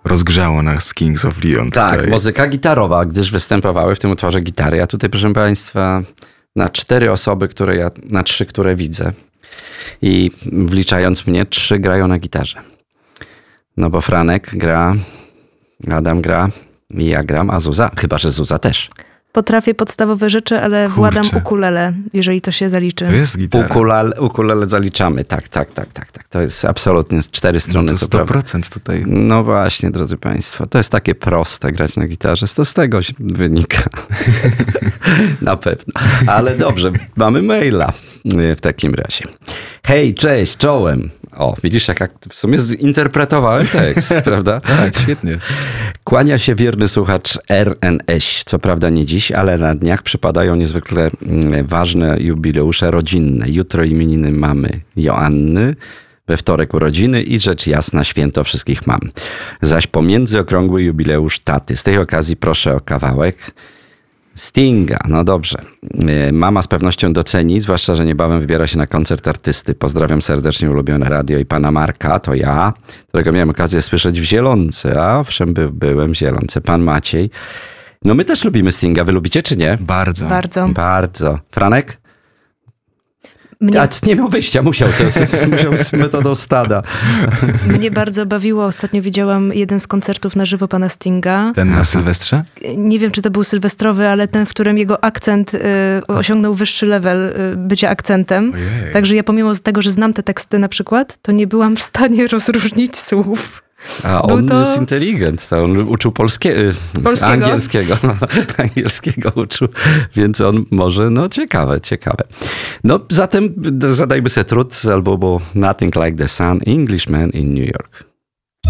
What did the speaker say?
rozgrzało nas Kings of Leon. Tak, tutaj. muzyka gitarowa, gdyż występowały w tym utworze gitary. Ja tutaj, proszę państwa, na 4 osoby, na 3, które widzę i wliczając mnie, 3 grają na gitarze. No bo Franek gra, Adam gra i ja gram, a Zuza, chyba że Zuza też. Potrafię podstawowe rzeczy, ale władam ukulele, jeżeli to się zaliczy. To jest gitara. Ukulele zaliczamy, tak. To jest absolutnie z 4 strony. No to 100% tutaj. No właśnie, drodzy państwo, to jest takie proste grać na gitarze, to z tego wynika. Na pewno. Ale dobrze, mamy maila w takim razie. Hej, cześć, czołem. O, widzisz, jak w sumie zinterpretowałem tekst, prawda? Tak, świetnie. Kłania się wierny słuchacz RNS. Co prawda nie dziś, ale na dniach przypadają niezwykle ważne jubileusze rodzinne. Jutro imieniny mamy Joanny, we wtorek urodziny i rzecz jasna święto wszystkich mam. Zaś pomiędzy okrągły jubileusz taty. Z tej okazji proszę o kawałek Stinga. No dobrze. Mama z pewnością doceni, zwłaszcza, że niebawem wybiera się na koncert artysty. Pozdrawiam serdecznie ulubione radio i pana Marka, to ja, którego miałem okazję słyszeć w Zielonce. A owszem, byłem w Zielonce. Pan Maciej. No my też lubimy Stinga. Wy lubicie czy nie? Bardzo. Bardzo. Franek? Mnie... Nie miał wyjścia, musiał z metodą stada. Mnie bardzo bawiło. Ostatnio widziałam jeden z koncertów na żywo pana Stinga. Ten na Sylwestrze? Nie wiem, czy to był sylwestrowy, ale ten, w którym jego akcent osiągnął wyższy level bycia akcentem. Ojej. Także ja pomimo tego, że znam te teksty na przykład, to nie byłam w stanie rozróżnić słów. A on jest inteligent, to on uczył angielskiego. Angielskiego uczył, więc on może, ciekawe. No zatem zadajmy sobie trud z albumu Nothing Like the Sun, Englishman in New York.